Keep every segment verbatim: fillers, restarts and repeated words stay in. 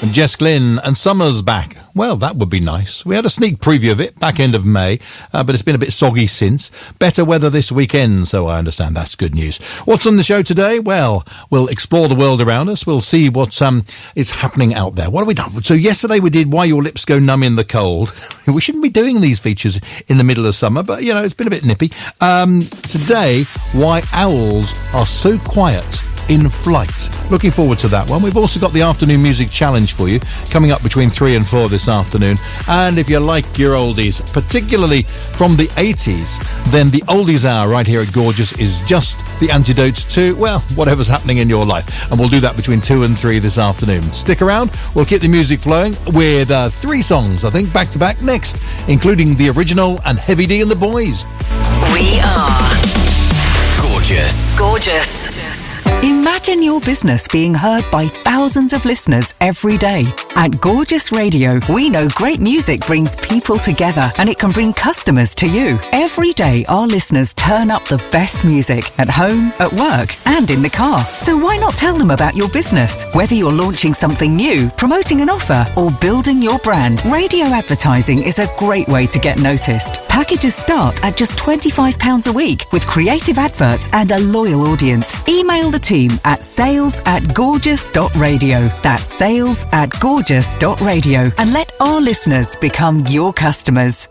Jess Glynn and Summer's back. Well, that would be nice. We had a sneak preview of it back end of May, uh, but it's been a bit soggy since. Better weather this weekend, so I understand that's good news. What's on the show today? Well, we'll explore the world around us. We'll see what um, is happening out there. What have we done? So yesterday we did Why Your Lips Go Numb in the Cold. We shouldn't be doing these features in the middle of summer, but, you know, it's been a bit nippy. Um, today, Why Owls Are So Quiet in Flight. Looking forward to that one. We've also got the afternoon music challenge for you coming up between three and four this afternoon. And if you like your oldies, particularly from the eighties, then the Oldies Hour right here at Gorgeous is just the antidote to, well, whatever's happening in your life. And we'll do that between two and three this afternoon. Stick around. We'll keep the music flowing with uh, three songs, I think, back to back next, including the original and Heavy D and the Boys. We are Gorgeous. Gorgeous. Imagine your business being heard by thousands of listeners every day. At Gorgeous Radio, we know great music brings people together and it can bring customers to you. Every day, our listeners turn up the best music at home, at work, and in the car. So why not tell them about your business? Whether you're launching something new, promoting an offer, or building your brand, radio advertising is a great way to get noticed. Packages start at just twenty-five pounds a week with creative adverts and a loyal audience. Email the team at sales at gorgeous dot radio. That's sales at gorgeous dot radio and let our listeners become your customers.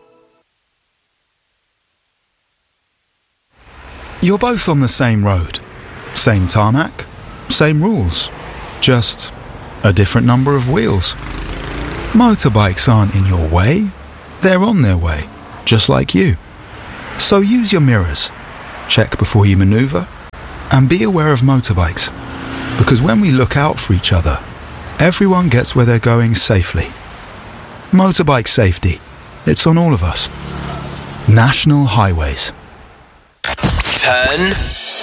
You're both on the same road, same tarmac, same rules, just a different number of wheels. Motorbikes aren't in your way, they're on their way, just like you. So use your mirrors, check before you manoeuvre, and be aware of motorbikes, because when we look out for each other, everyone gets where they're going safely. Motorbike safety, it's on all of us. National Highways. Turn